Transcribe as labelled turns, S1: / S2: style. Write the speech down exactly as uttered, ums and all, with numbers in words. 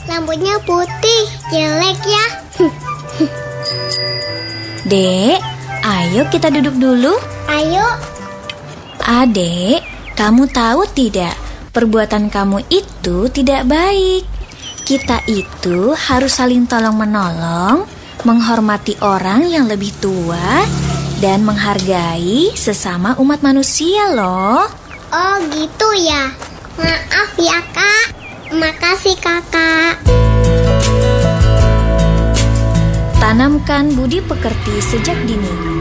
S1: rambutnya putih, jelek ya.
S2: Dek, ayo kita duduk dulu.
S1: Ayo.
S2: Adek, kamu tahu tidak, perbuatan kamu itu tidak baik. Kita itu harus saling tolong-menolong, menghormati orang yang lebih tua, dan menghargai sesama umat manusia loh.
S1: Oh gitu ya. Maaf ya Kak. Makasih Kakak.
S2: Tanamkan budi pekerti sejak dini.